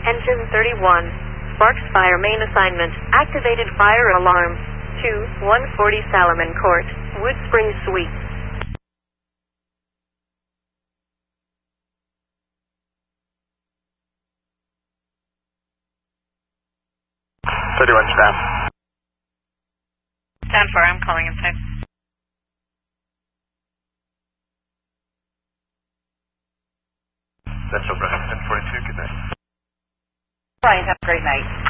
Engine 31. Sparks fire main assignment. Activated fire alarm. 140 Salomon Court, Wood Springs Suites. Stand. Stand for, I'm calling inside. That's Oprah, 1042, good night. Brian, have a great night.